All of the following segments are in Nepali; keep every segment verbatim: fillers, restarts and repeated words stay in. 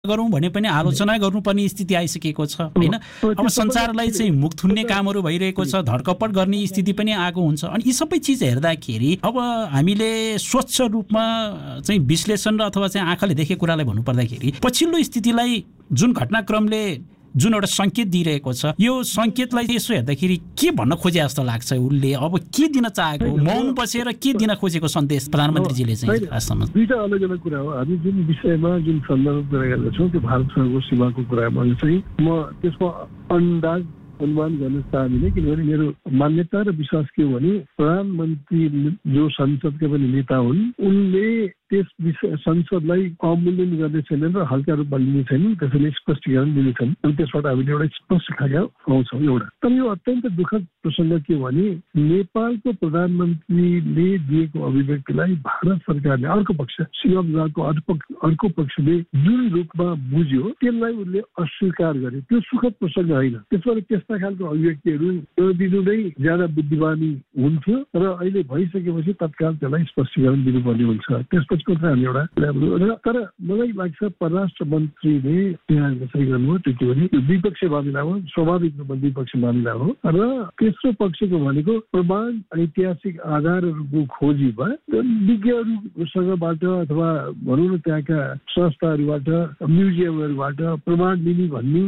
गरौँ भने पनि आलोचना गर्नुपर्ने स्थिति आइसकेको छ हैन। अब संसारलाई चाहिँ मुख थुन्ने कामहरू भइरहेको छ, धडकपट गर्ने स्थिति पनि आएको हुन्छ। अनि यी सबै चिज हेर्दाखेरि अब हामीले स्वच्छ रूपमा चाहिँ विश्लेषण र अथवा चाहिँ आँखाले देखेको कुरालाई भन्नुपर्दाखेरि पछिल्लो स्थितिलाई जुन घटनाक्रमले जुन एउटा संकेत दिइरहेको छ, यो संकेतलाई यसो हेर्दाखेरि के भन्न खोजे जस्तो लाग्छ? उसले अब के दिन चाहेको, मौन बसेर के दिन खोजेको सन्देश प्रधानमन्त्रीजीले चाहिँ खासमा? दुईटा अलग अलग कुरा हो। हामी जुन विषयमा जुन सन्दर्भ कुरा गर्दैछौँ त्यो भारतसँगको सीमाको कुरामा चाहिँ म त्यसको अन्दाज अनुमान गर्न चाहदिनँ, किनभने मेरो मान्यता र विश्वास के हो भने प्रधानमन्त्री जो संसदका पनि नेता हुन्, उनले त्यस विषय संसदलाई अवमूल्यन गर्ने छैनन् र हल्का रूपमा लिने छैनन्, त्यसैले स्पष्टीकरण दिने छन्। अनि त्यसबाट हामीले एउटा स्पष्ट खाका पाउँछौँ एउटा। तर यो अत्यन्त दुःखद प्रसङ्ग के हो भने नेपालको प्रधानमन्त्रीले दिएको अभिव्यक्तिलाई भारत सरकारले अर्को पक्ष सीमा विभागको अर्को पक्षले जुन रूपमा बुझ्यो त्यसलाई उनले अस्वीकार गरे। त्यो सुखद प्रसङ्ग होइन। त्यसबाट त्यस्ता खालको अभिव्यक्तिहरू दिनु नै ज्यादा बुद्धिमानी हुन्थ्यो र अहिले भइसकेपछि तत्काल त्यसलाई स्पष्टीकरण दिनुपर्ने हुन्छ। त्यसपछि हामी एउटा तर मलाई लाग्छ परराष्ट्र मन्त्रीले त्यहाँ यसरी गर्नुभयो त्यो के भने द्विपक्षीय मामिला हो, स्वाभाविक रूपमा द्विपक्षीय मामिला हो र तेस्रो पक्षको भनेको प्रमाण ऐतिहासिक आधारहरूको खोजीमा विज्ञहरूसँगबाट अथवा भनौँ न त्यहाँका संस्थाहरूबाट म्युजियमहरूबाट प्रमाण लिने भन्ने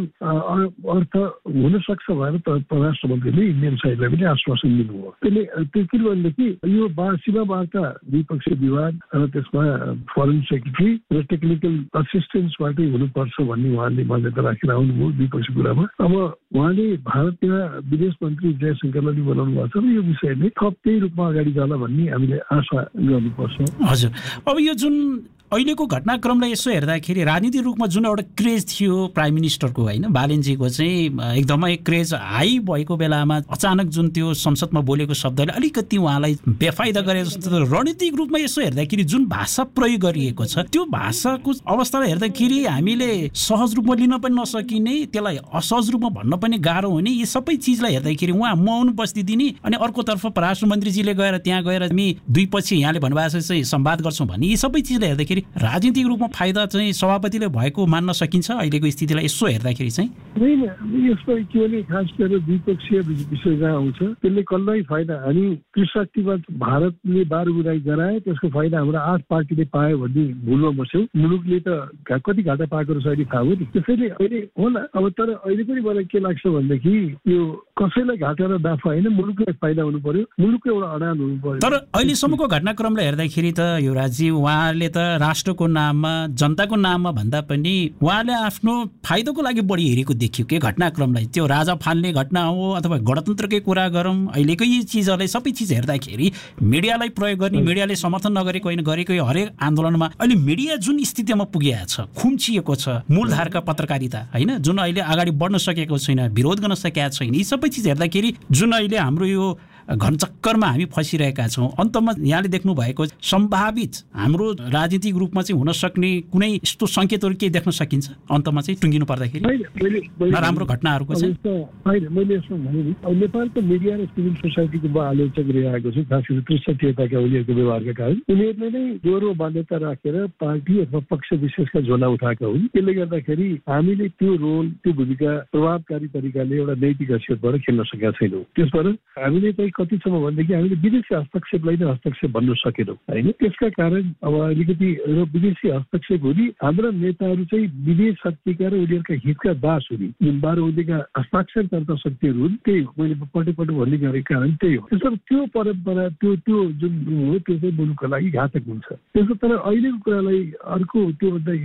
अर्थ हुन सक्छ भनेर परराष्ट्र मन्त्रीले इन्डियन साइडलाई पनि आश्वासन दिनुभयो। त्यसले त्यो के भनेदेखि यो सीमा वार्ता द्विपक्षीय विवाद र त्यसमा फरेन सेक्रेटरी र टेक्निकल असिस्टेन्सबाटै हुनुपर्छ भन्ने उहाँले मान्यता राखेर आउनुभयो द्विपक्षीय कुरामा। अब उहाँले भारतका विदेश मन्त्री जयशङ्करलाई बनाउनु भएको छ र यो विषयले थप त्यही रूपमा अगाडि जाला भन्ने हामीले आशा गर्नुपर्छ। हजुर, अब यो जुन अहिलेको घटनाक्रमलाई यसो हेर्दाखेरि राजनीतिक रूपमा जुन एउटा क्रेज थियो प्राइम मिनिस्टरको होइन बालेनजीको चाहिँ एकदमै क्रेज हाई भएको बेलामा अचानक जुन त्यो संसदमा बोलेको शब्दले अलिकति उहाँलाई बेफाइदा गरे जस्तो रणनीतिक रूपमा यसो हेर्दाखेरि जुन भाषा प्रयोग गरिएको छ त्यो भाषाको अवस्थालाई हेर्दाखेरि हामीले सहज रूपमा लिन पनि नसकिने, त्यसलाई असहज रूपमा भन्न पनि गाह्रो हुने, यी सबै चिजलाई हेर्दाखेरि उहाँ मौन बस्दिदिने अनि अर्कोतर्फ परराष्ट्र मन्त्रीजीले गएर त्यहाँ गएर हामी दुईपछि यहाँले भन्नुभएको छ चाहिँ संवाद गर्छौँ भन्ने यी सबै चिजलाई हेर्दाखेरि राजनीतिक रूपमा फाइदा चाहिँ सभापतिले भएको मान्न सकिन्छ अहिलेको स्थितिलाई यसो हेर्दाखेरि चाहिँ? होइन, यसमा के भने खास गरेर द्विपक्षीय विषय जहाँ आउँछ त्यसले कसलाई फाइदा, हामी त्रिशक्तिमा भारतले बारगुराई गराए त्यसको फाइदा हाम्रो आठ पार्टीले पायो भन्ने भुलमा बस्यौँ। मुलुकले त कति घाटा पाएको रहेछ अहिले थाहा हो नि। त्यसैले अहिले होला। अब तर अहिले पनि मलाई के लाग्छ भनेदेखि यो कसैलाई घाटा र नाफा होइन, मुलुकलाई फाइदा हुनु पर्यो, मुलुकको एउटा अडान हुनु पर्यो। तर अहिलेसम्मको घटनाक्रमलाई हेर्दाखेरि त यो राज्य उहाँले त राष्ट्रको नाममा जनताको नाममा भन्दा पनि उहाँले आफ्नो फाइदाको लागि बढी हेरेको देखियो के घटनाक्रमलाई। त्यो राजा फाल्ने घटना हो अथवा गणतन्त्रकै कुरा गरौँ, अहिलेको यी चिजहरूलाई सबै चिज हेर्दाखेरि मिडियालाई प्रयोग गर्ने, मिडियाले समर्थन नगरेको होइन गरेको हरेक आन्दोलनमा अहिले मिडिया जुन स्थितिमा पुगेको छ, खुम्चिएको छ, मूलधारका पत्रकारिता होइन जुन अहिले अगाडि बढ्न सकेको छैन, विरोध गर्न सकेका छैन, यी सबै चिज हेर्दाखेरि जुन अहिले हाम्रो यो घनचक्करमा हामी फसिरहेका छौँ। अन्तमा यहाँले देख्नु भएको सम्भावित हाम्रो राजनीतिक रूपमा चाहिँ हुन सक्ने कुनै यस्तो सङ्केतहरू के देख्न सकिन्छ अन्तमा चाहिँ टुङ्गिनु पर्दाखेरि नराम्रो घटनाहरूको चाहिँ? होइन, मैले यसमा भने नि अब नेपालको मिडिया र सिभिल सोसाइटीको म आलोचक रहिरहेको छु, खास गरी त्रिसठीयताका उनीहरूको व्यवहारका कारण। उनीहरूले नै जोरो मान्यता राखेर पार्टी अथवा पक्ष विशेषका झोला उठाएका हुन्। त्यसले गर्दाखेरि हामीले त्यो रोल त्यो भूमिका प्रभावकारी तरिकाले एउटा नैतिक हैसियतबाट खेल्न सकेका छैनौँ। त्यसबाट हामीले चाहिँ कतिसम्म भनेदेखि हामीले विदेशी हस्तक्षेपलाई नै हस्तक्षेप भन्न सकेनौँ होइन। त्यसका कारण अब अलिकति विदेशी हस्तक्षेप हुने, हाम्रा नेताहरू चाहिँ विदेश शक्तिका र उनीहरूका हितका दास हुने, जुन बाह्रौँदेखि हस्ताक्षरकर्ता शक्तिहरू हुन्, त्यही हो मैले पटक पटक भन्ने गरेको कारण त्यही हो। त्यसो त्यो परम्परा त्यो त्यो जुन हो त्यो चाहिँ मुलुकको लागि घातक हुन्छ। त्यसो तर अहिलेको कुरालाई अर्को त्योभन्दा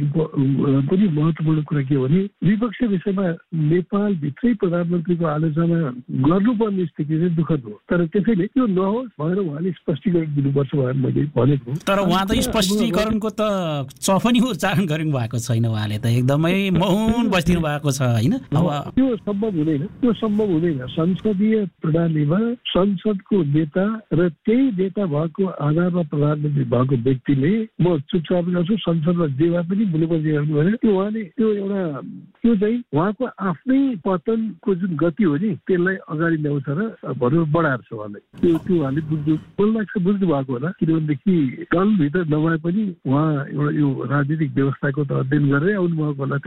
पनि महत्त्वपूर्ण कुरा के हो भने विपक्षी विषयमा नेपालभित्रै प्रधानमन्त्रीको आलोचना गर्नुपर्ने स्थिति चाहिँ दुःखद हो। तर त्यसैले त्यो नहोस् भनेर उहाँले स्पष्टीकरण दिनुपर्छ भनेर मैले भनेको। तर उहाँ त स्पष्टीकरणको त चफनी उच्चारण गर्नु भएको छैन, उहाँले त एकदमै मौन बसिदिनु भएको छ होइन। अब त्यो सम्भव हुँदैन, त्यो सम्भव हुँदैन। संसदीय प्रणालीमा संसदको नेता र त्यही नेता भएको आधारमा प्रधानमन्त्री भएको व्यक्तिले म चुपचाप गर्छु संसदमा जे भए पनि मुलुकमा जे गर्नु भने त्यो उहाँले त्यो एउटा के त्यो चाहिँ उहाँको आफ्नै पतनको जुन गति हो नि त्यसलाई अगाडि ल्याउँछ र भनौँ बढाएर छ उहाँले त्यो त्यो उहाँले बुझ्नु मलाई लाग्छ बुझ्नु भएको होला किनभनेदेखि दलभित्र नभए पनि उहाँ एउटा यो राजनीतिक व्यवस्थाको त अध्ययन गरेरै आउनु भएको होला